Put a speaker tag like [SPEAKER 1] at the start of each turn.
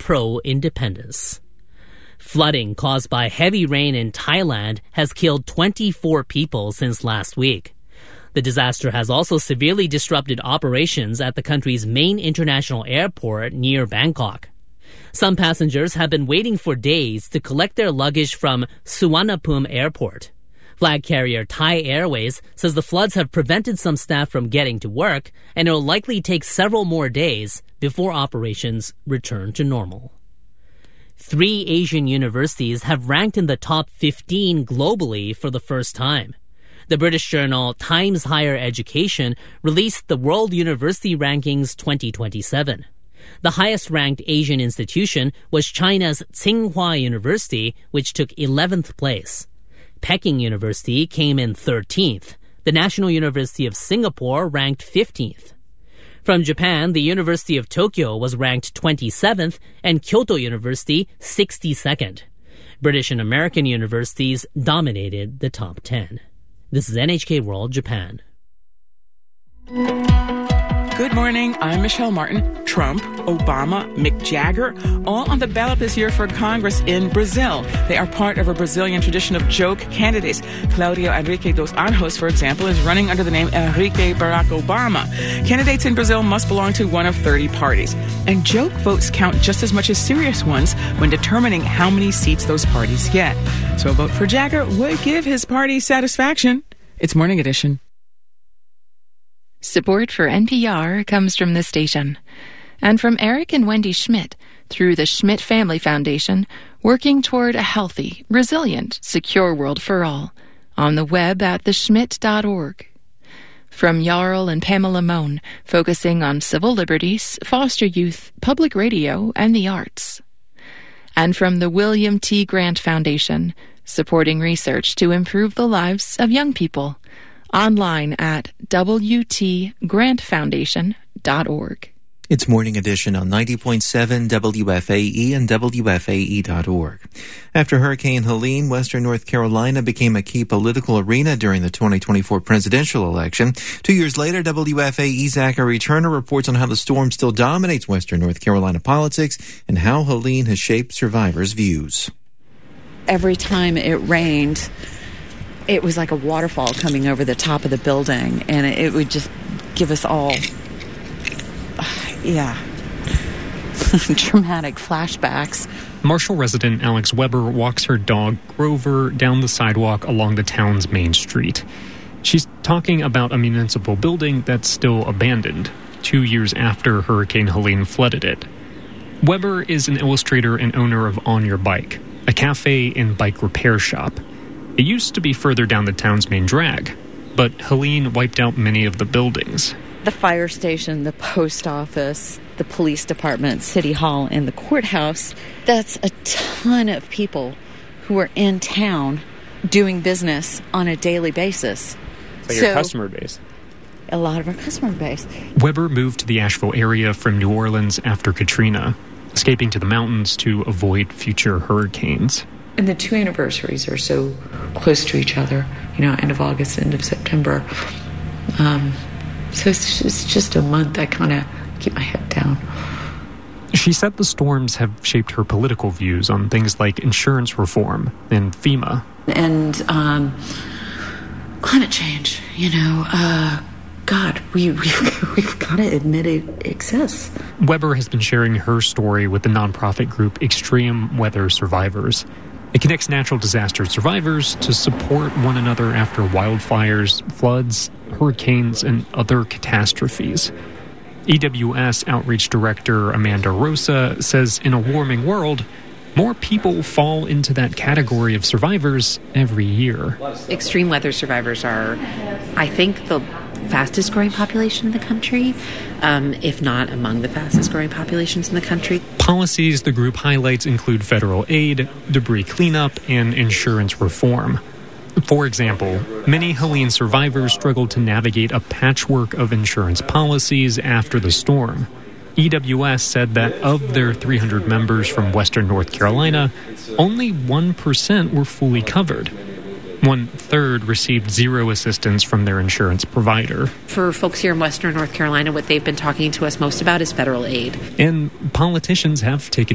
[SPEAKER 1] pro-independence. Flooding caused by heavy rain in Thailand has killed 24 people since last week. The disaster has also severely disrupted operations at the country's main international airport near Bangkok. Some passengers have been waiting for days to collect their luggage from Suvarnabhumi Airport. Flag carrier Thai Airways says the floods have prevented some staff from getting to work, and it will likely take several more days before operations return to normal. 3 Asian universities have ranked in the top 15 globally for the first time. The British journal Times Higher Education released the World University Rankings 2027. The highest-ranked Asian institution was China's Tsinghua University, which took 11th place. Peking University came in 13th. The National University of Singapore ranked 15th. From Japan, the University of Tokyo was ranked 27th and Kyoto University 62nd. British and American universities dominated the top 10. This is NHK World Japan.
[SPEAKER 2] Good morning. I'm Michelle Martin. Trump, Obama, Mick Jagger, all on the ballot this year for Congress in Brazil. They are part of a Brazilian tradition of joke candidates. Claudio Henrique dos Anjos, for example, is running under the name Henrique Barack Obama. Candidates in Brazil must belong to one of 30 parties. And joke votes count just as much as serious ones when determining how many seats those parties get. So a vote for Jagger would give his party satisfaction. It's Morning Edition.
[SPEAKER 3] Support for NPR comes from this station and from Eric and Wendy Schmidt through the Schmidt Family Foundation, working toward a healthy, resilient, secure world for all on the web at theschmidt.org. From Jarl and Pamela Mohn, focusing on civil liberties, foster youth, public radio, and the arts. And from the William T. Grant Foundation, supporting research to improve the lives of young people. Online at wtgrantfoundation.org.
[SPEAKER 4] It's Morning Edition on 90.7 WFAE and WFAE.org. After Hurricane Helene, Western North Carolina became a key political arena during the 2024 presidential election. 2 years later, WFAE's Zachary Turner reports on how the storm still dominates Western North Carolina politics and how Helene has shaped survivors' views.
[SPEAKER 5] Every time it rained, it was like a waterfall coming over the top of the building, and it would just give us all, dramatic flashbacks.
[SPEAKER 6] Marshall resident Alex Weber walks her dog, Grover, down the sidewalk along the town's main street. She's talking about a municipal building that's still abandoned, 2 years after Hurricane Helene flooded it. Weber is an illustrator and owner of On Your Bike, a cafe and bike repair shop. It used to be further down the town's main drag, but Helene wiped out many of the buildings.
[SPEAKER 5] The fire station, the post office, the police department, city hall, and the courthouse, that's a ton of people who are in town doing business on a daily basis.
[SPEAKER 6] So your customer base?
[SPEAKER 5] A lot of our customer base.
[SPEAKER 6] Weber moved to the Asheville area from New Orleans after Katrina, escaping to the mountains to avoid future hurricanes.
[SPEAKER 7] And the 2 anniversaries are so close to each other, end of August, end of September. So it's just a month I kind of keep my head down.
[SPEAKER 6] She said the storms have shaped her political views on things like insurance reform and FEMA.
[SPEAKER 7] And climate change, God, we've got to admit it exists.
[SPEAKER 6] Weber has been sharing her story with the nonprofit group Extreme Weather Survivors. It connects natural disaster survivors to support one another after wildfires, floods, hurricanes, and other catastrophes. EWS Outreach Director Amanda Rosa says in a warming world, more people fall into that category of survivors every year.
[SPEAKER 8] Extreme weather survivors are, I think, the fastest growing population in the country, if not among the fastest growing populations in the country.
[SPEAKER 6] Policies the group highlights include federal aid, debris cleanup, and insurance reform. For example, many Helene survivors struggled to navigate a patchwork of insurance policies after the storm. EWS said that of their 300 members from Western North Carolina, only 1% were fully covered. 1/3 received zero assistance from their insurance provider.
[SPEAKER 8] For folks here in Western North Carolina, what they've been talking to us most about is federal aid.
[SPEAKER 6] And politicians have taken